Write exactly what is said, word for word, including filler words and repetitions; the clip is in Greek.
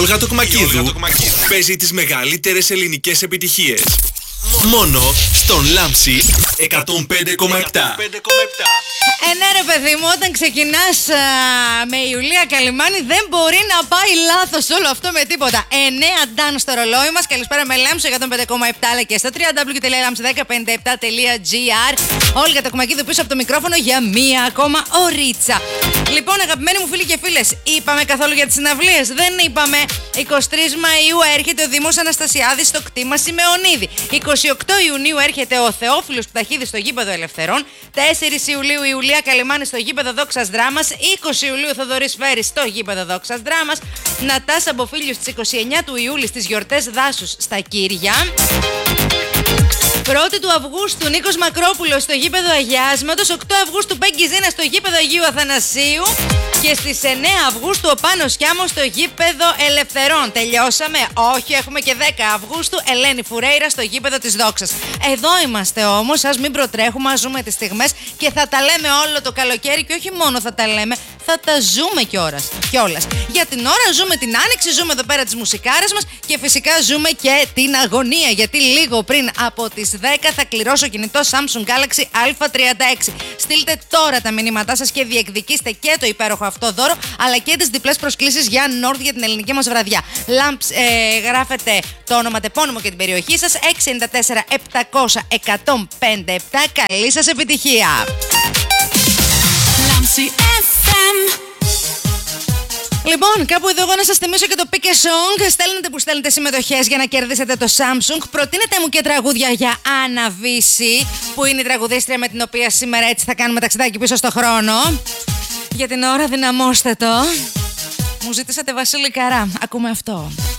Όλγα Τοκμακίδου παίζει τις μεγαλύτερες ελληνικές επιτυχίες. Μόνο στον Λάμψη εκατόν πέντε κόμμα επτά. Ε, ναι, ρε παιδί μου, όταν ξεκινάς α, με Ιουλία Καλυμάνη, δεν μπορεί να πάει λάθος όλο αυτό με τίποτα. εννέα νταν στο ρολόι μας. Καλησπέρα με Λάμψη εκατόν πέντε κόμμα επτά, αλλά και στο double-u double-u double-u τελεία λάμψη εκατόν πενήντα επτά τελεία τζι άρ. Όλγα Τοκμακίδου πίσω από το μικρόφωνο για μία ακόμα ωρίτσα. Λοιπόν, αγαπημένοι μου φίλοι και φίλες, είπαμε καθόλου για τις συναυλίες? Δεν είπαμε. εικοστή τρίτη Μαΐου έρχεται ο Δήμος Αναστασιάδης στο κτήμα Σιμεωνίδη. εικοστή όγδοη Ιουνίου έρχεται ο Θεόφιλος Πταχίδης στο γήπεδο Ελευθερών. τέσσερις Ιουλίου Ιουλία Καλυμάνη στο γήπεδο Δόξας Δράμας. είκοσι Ιουλίου Θοδωρής Φέρης στο γήπεδο Δόξας Δράμας. Νατάσα Μποφίλιου στις είκοσι εννέα του Ιούλη στις γιορτές Δάσους στα Κύρια. πρώτη του Αυγούστου Νίκος Μακρόπουλος στο γήπεδο Αγιάσματος. οκτώ Αυγούστου Πέγγι Ζήνα στο γήπεδο Αγίου Αθανασίου. Και στις εννέα Αυγούστου ο Πάνος Κιάμος στο γήπεδο Ελευθερών. Τελειώσαμε? Όχι, έχουμε και δέκα Αυγούστου Ελένη Φουρέιρα στο γήπεδο της Δόξας. Εδώ είμαστε όμως, ας μην προτρέχουμε, ας ζούμε τις στιγμές και θα τα λέμε όλο το καλοκαίρι. Και όχι μόνο θα τα λέμε, θα τα ζούμε κιόλας. κιόλας. Για την ώρα ζούμε την Άνοιξη, ζούμε εδώ πέρα τις μουσικάρες μας και φυσικά ζούμε και την αγωνία. Γιατί λίγο πριν από τις δέκα θα κληρώσω κινητό Samsung Galaxy Α τριάντα έξι. Στείλτε τώρα τα μηνύματά σας και διεκδικήστε και το υπέροχο αυτό δώρο, αλλά και τις διπλές προσκλήσεις για Nord για την ελληνική μας βραδιά. Lamps, ε, γράφετε το όνομα, τεπώνυμο και την περιοχή σας. έξι εννιά τέσσερα επτακόσια εκατόν πενήντα επτά. Καλή σας επιτυχία! Λοιπόν, κάπου εδώ εγώ να σας θυμίσω και το Pick a Song. Στέλνετε που στέλνετε συμμετοχές για να κερδίσετε το Samsung. Προτείνετε μου και τραγούδια για Άννα Βύση, που είναι η τραγουδίστρια με την οποία σήμερα έτσι θα κάνουμε ταξιδάκι πίσω στο χρόνο. Για την ώρα δυναμώστε το. Μου ζήτησατε Βασίλη Καρά. Ακούμε αυτό.